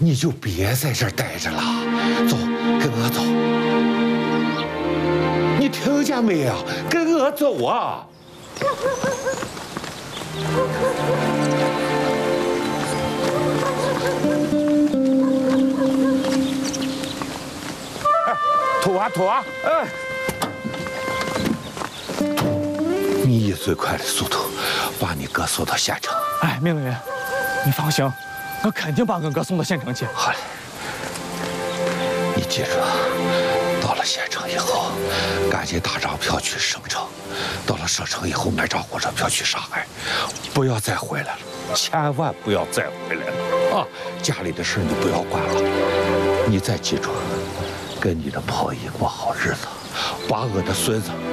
你就别在这儿待着了，走，跟我走。你听见没有？跟我走啊！吐啊吐啊！哎，你以最快的速度把你哥送到县城。 哎，命令员，你放心，我肯定把俺哥送到县城去。 好嘞，你记住，到了县城以后，赶紧打张票去省城。到了省城以后，买张火车票去上海，不要再回来了，千万不要再回来了啊！家里的事你不要管了，你再记住，跟你的婆姨过好日子，把我的孙子